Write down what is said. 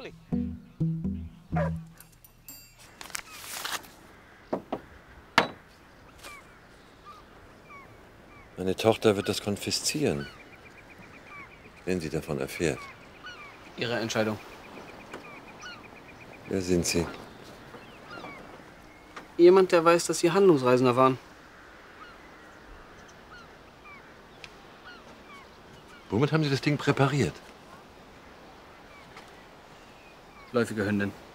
Molly. Meine Tochter wird das konfiszieren, wenn sie davon erfährt. Ihre Entscheidung. Wer sind Sie? Jemand, der weiß, dass Sie Handlungsreisender waren. Womit haben Sie das Ding präpariert? Läufige Hündin.